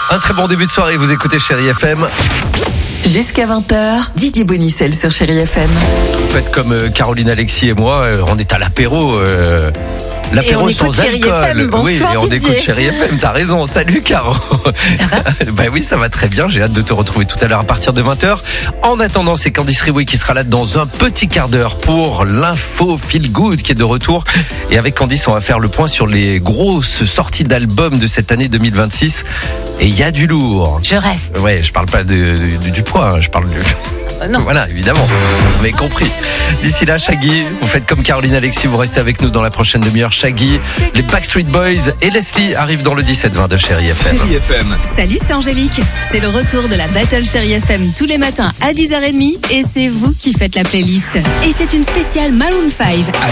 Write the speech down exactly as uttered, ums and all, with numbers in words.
Un très bon début de soirée, vous écoutez Chérie F M. Jusqu'à vingt heures, Didier Bonicel sur Chérie F M. Faites comme euh, Caroline, Alexis et moi, euh, on est à l'apéro. Euh... L'apéro sans Chérie alcool. F M. Bonsoir, oui, et on Didier. écoute Chérie F M, t'as raison. Salut Caro. Ça va ? Bah oui, ça va très bien. J'ai hâte de te retrouver tout à l'heure à partir de vingt heures. En attendant, c'est Candice Riboui qui sera là dans un petit quart d'heure pour l'info Feel Good qui est de retour. Et avec Candice, on va faire le point sur les grosses sorties d'albums de cette année deux mille vingt-six. Et il y a du lourd. Je reste. Ouais, je parle pas de, du, du poids, hein, je parle du... Non. Voilà, évidemment, vous m'avez compris. D'ici là, Shaggy, vous faites comme Caroline, Alexis, vous restez avec nous dans la prochaine demi-heure. Shaggy, les Backstreet Boys et Leslie arrivent dans le dix-sept vingt de Chérie F M. Chérie F M. Salut, c'est Angélique. C'est le retour de la Battle Chérie F M tous les matins à dix heures trente et c'est vous qui faites la playlist. Et c'est une spéciale Maroon cinq.